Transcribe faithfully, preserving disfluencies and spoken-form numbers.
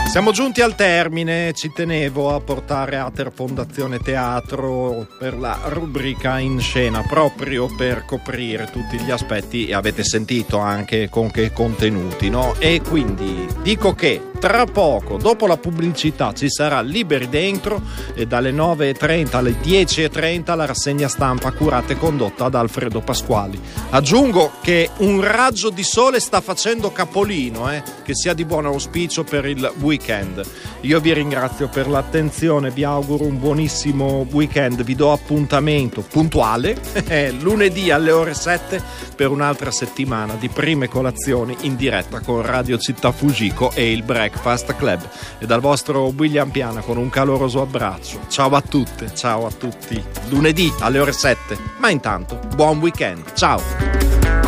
Siamo giunti al termine, ci tenevo a portare Ater Fondazione Teatro per la rubrica in scena, proprio per coprire tutti gli aspetti, e avete sentito anche con che contenuti, no? E quindi dico che tra poco, dopo la pubblicità, ci sarà Liberi Dentro e dalle nove e trenta alle dieci e trenta la rassegna stampa curata e condotta da Alfredo Pasquali. Aggiungo che un raggio di sole sta facendo capolino, eh? Che sia di buon auspicio per il weekend. Io vi ringrazio per l'attenzione, vi auguro un buonissimo weekend, vi do appuntamento puntuale lunedì alle ore sette per un'altra settimana di prime colazioni in diretta con Radio Città Fujiko e il Breakfast Club, e dal vostro William Piana con un caloroso abbraccio. Ciao a tutte, ciao a tutti, lunedì alle ore sette, ma intanto buon weekend, ciao.